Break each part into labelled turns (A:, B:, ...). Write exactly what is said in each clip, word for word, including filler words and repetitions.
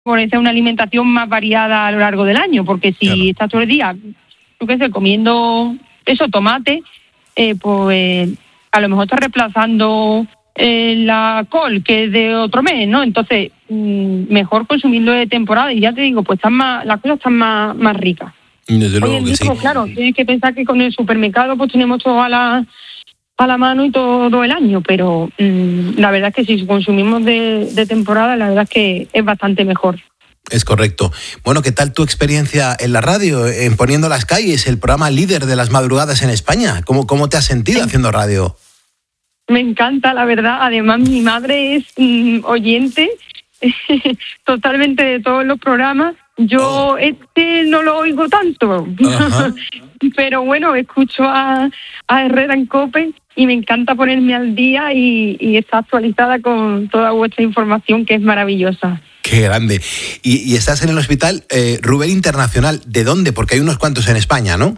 A: favorecer una alimentación más variada a lo largo del año, porque si claro. estás todo el día, yo qué sé, comiendo eso, tomate, eh, pues a lo mejor estás reemplazando eh, la col, que es de otro mes, ¿no? Entonces, mmm, mejor consumirlo de temporada, y ya te digo, pues están más, las cosas están más, más ricas.
B: Desde luego
A: Hoy en
B: que
A: día,
B: sí.
A: pues, claro, tienes que pensar que con el supermercado pues tenemos todo a la a la mano y todo el año, pero mmm, la verdad es que si consumimos de, de temporada, la verdad es que es bastante mejor.
B: Es correcto. Bueno, ¿qué tal tu experiencia en la radio, en Poniendo las Calles, el programa líder de las madrugadas en España? ¿Cómo, cómo te has sentido haciendo radio?
A: Me encanta, la verdad. Además, mi madre es mmm, oyente totalmente de todos los programas. Yo oh. este no lo oigo tanto, pero bueno, escucho a, a Herrera en COPE y me encanta ponerme al día y, y está actualizada con toda vuestra información, que es maravillosa.
B: Qué grande. Y, y estás en el hospital eh, Ruber Internacional. ¿De dónde? Porque hay unos cuantos en España, ¿no?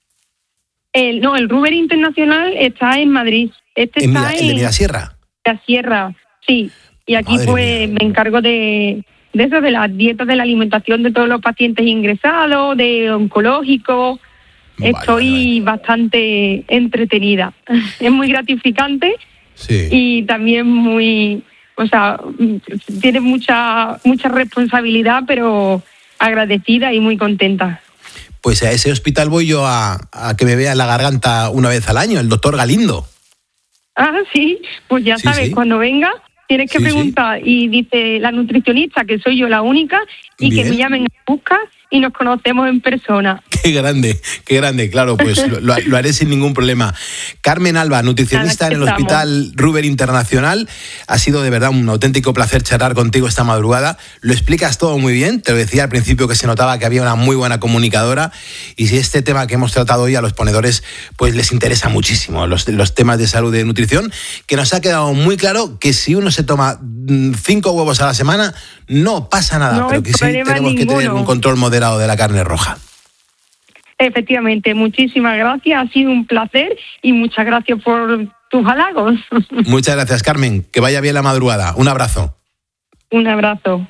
A: El, no, el Ruber Internacional está en Madrid. Este
B: ¿En
A: está
B: Mira,
A: en,
B: ¿El de Mirasierra?
A: La Sierra, sí. Y aquí
B: Madre
A: pues
B: mía.
A: me encargo de, de eso, de las dietas, de la alimentación de todos los pacientes ingresados, de oncológicos.
B: Vale,
A: Estoy
B: vale, vale.
A: bastante entretenida. Es muy gratificante
B: Sí.
A: y también muy, o sea, tiene mucha mucha responsabilidad, pero agradecida y muy contenta.
B: Pues a ese hospital voy yo a, a que me vea en la garganta una vez al año, el doctor Galindo.
A: Ah, sí, pues ya
B: Sí,
A: sabes,
B: sí.
A: cuando venga tienes que
B: Sí,
A: preguntar, sí. Y dice la nutricionista que soy yo la única, y
B: Bien.
A: que me llamen a buscar y nos conocemos en persona.
B: Qué grande, qué grande, claro, pues lo, lo, lo haré sin ningún problema. Carmen Alba, nutricionista en el
A: estamos.
B: Hospital Ruber Internacional. Ha sido de verdad un auténtico placer charlar contigo esta madrugada. Lo explicas todo muy bien, te lo decía al principio que se notaba que había una muy buena comunicadora, y si este tema que hemos tratado hoy a los ponedores pues les interesa muchísimo, los, los temas de salud y de nutrición, que nos ha quedado muy claro que si uno se toma cinco huevos a la semana no pasa nada,
A: No
B: pero
A: hay
B: que sí
A: problema
B: tenemos que tener
A: ninguno.
B: un control moderado de la carne roja.
A: Efectivamente, muchísimas gracias, ha sido un placer y muchas gracias por tus halagos.
B: Muchas gracias, Carmen, que vaya bien la madrugada. Un abrazo.
A: Un abrazo.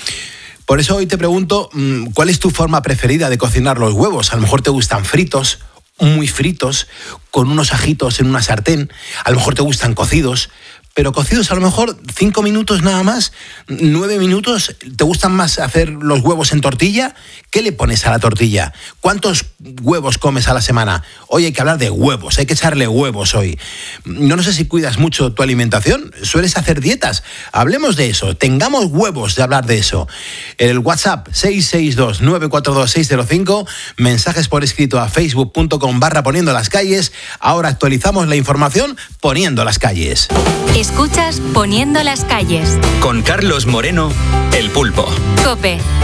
B: Por eso hoy te pregunto, ¿cuál es tu forma preferida de cocinar los huevos? A lo mejor te gustan fritos, muy fritos, con unos ajitos en una sartén. A lo mejor te gustan cocidos, pero cocidos a lo mejor cinco minutos nada más, nueve minutos. ¿Te gustan más hacer los huevos en tortilla? ¿Qué le pones a la tortilla? ¿Cuántos huevos comes a la semana? Hoy hay que hablar de huevos, hay que echarle huevos hoy. No, no sé si cuidas mucho tu alimentación, ¿sueles hacer dietas? Hablemos de eso, tengamos huevos de hablar de eso. El WhatsApp seis seis dos, nueve cuatro dos, seis cero cinco, mensajes por escrito a facebook punto com barra Poniendo las Calles. Ahora actualizamos la información poniendo las calles.
C: Escuchas Poniendo las Calles.
D: Con Carlos Moreno, El Pulpo.
C: COPE,